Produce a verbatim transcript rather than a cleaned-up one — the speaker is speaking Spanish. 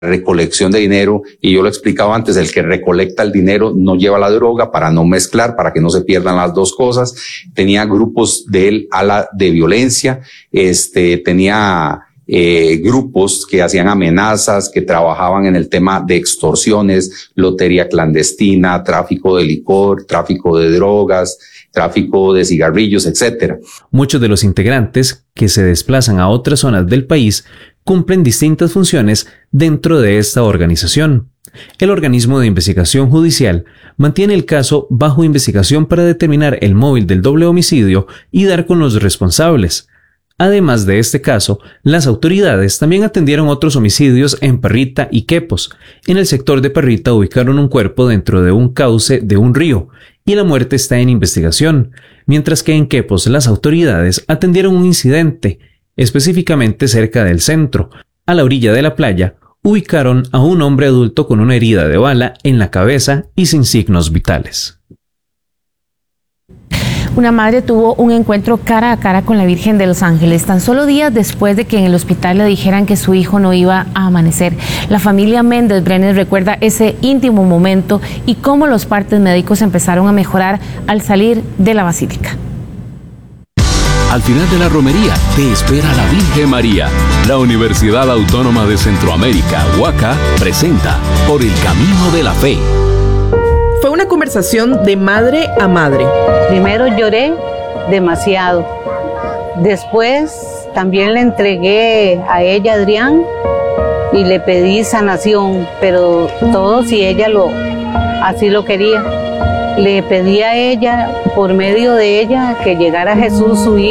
recolección de dinero, y yo lo explicaba antes, el que recolecta el dinero no lleva la droga para no mezclar, para que no se pierdan las dos cosas. Tenía grupos de él ala de violencia, este, tenía eh, grupos que hacían amenazas, que trabajaban en el tema de extorsiones, lotería clandestina, tráfico de licor, tráfico de drogas, tráfico de cigarrillos, etcétera. Muchos de los integrantes que se desplazan a otras zonas del país cumplen distintas funciones dentro de esta organización. El organismo de investigación judicial mantiene el caso bajo investigación para determinar el móvil del doble homicidio y dar con los responsables. Además de este caso, las autoridades también atendieron otros homicidios en Parrita y Quepos. En el sector de Parrita ubicaron un cuerpo dentro de un cauce de un río y la muerte está en investigación, mientras que en Quepos las autoridades atendieron un incidente, específicamente cerca del centro. A la orilla de la playa, ubicaron a un hombre adulto con una herida de bala en la cabeza y sin signos vitales. Una madre tuvo un encuentro cara a cara con la Virgen de los Ángeles, tan solo días después de que en el hospital le dijeran que su hijo no iba a amanecer. La familia Méndez Brenes recuerda ese íntimo momento y cómo los partes médicos empezaron a mejorar al salir de la basílica. Al final de la romería te espera la Virgen María. La Universidad Autónoma de Centroamérica, UACA, presenta Por el Camino de la Fe. Fue una conversación de madre a madre. Primero lloré demasiado. Después también le entregué a ella, Adrián, y le pedí sanación, pero todo si ella lo, así lo quería. Le pedí a ella, por medio de ella, que llegara Jesús, su hijo.